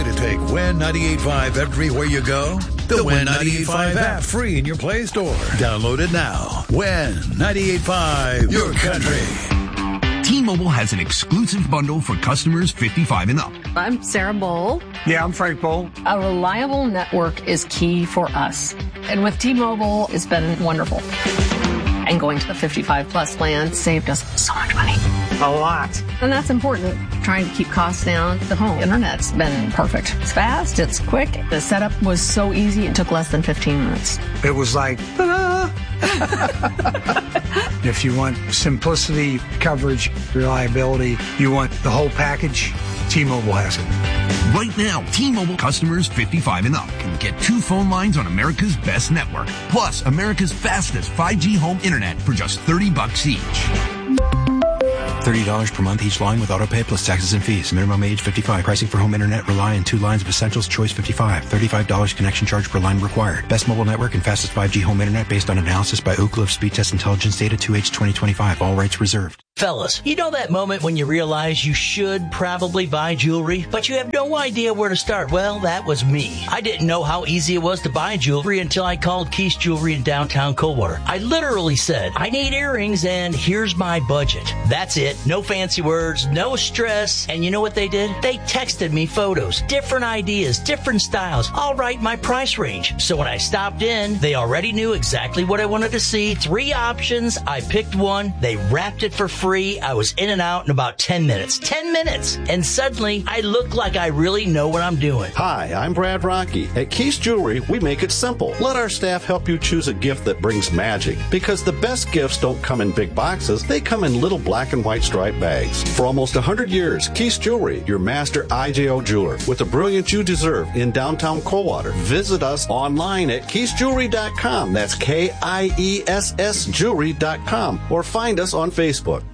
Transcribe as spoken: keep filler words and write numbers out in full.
way to take Win ninety-eight point five everywhere you go? The Win ninety-eight point five app, free in your Play Store. Download it now. Win ninety-eight point five, your country. T-Mobile has an exclusive bundle for customers fifty-five and up. I'm Sarah Bowl. Yeah, I'm Frank Bowl. A reliable network is key for us. And with T-Mobile, it's been wonderful. And going to the fifty-five plus plan saved us so much money. A lot. And that's important. Trying to keep costs down. The home internet's been perfect. It's fast. It's quick. The setup was so easy. It took less than fifteen minutes. It was like, ta-da! If you want simplicity, coverage, reliability, you want the whole package, T-Mobile has it. Right now, T-Mobile customers fifty-five and up can get two phone lines on America's best network, plus America's fastest five G home internet for just thirty bucks each. thirty dollars per month each line with autopay plus taxes and fees. Minimum age fifty-five. Pricing for home internet rely on two lines of Essentials Choice fifty-five. thirty-five dollars connection charge per line required. Best mobile network and fastest five G home internet based on analysis by Ookla of Speed Test Intelligence Data two H twenty twenty-five. All rights reserved. Fellas, you know that moment when you realize you should probably buy jewelry, but you have no idea where to start? Well, that was me. I didn't know how easy it was to buy jewelry until I called Keith's Jewelry in downtown Coldwater. I literally said, I need earrings and here's my budget. That's it. No fancy words, no stress. And you know what they did? They texted me photos, different ideas, different styles, all right my price range. So when I stopped in, they already knew exactly what I wanted to see. Three options. I picked one. They wrapped it for free. I was in and out in about ten minutes. ten minutes! And suddenly, I look like I really know what I'm doing. Hi, I'm Brad Rocky. At Keith's Jewelry, we make it simple. Let our staff help you choose a gift that brings magic. Because the best gifts don't come in big boxes, they come in little black and white striped bags. For almost one hundred years, Keith's Jewelry, your master I J O jeweler, with the brilliance you deserve in downtown Coldwater. Visit us online at keiths jewelry dot com. That's K I E S S jewelry dot com. Or find us on Facebook.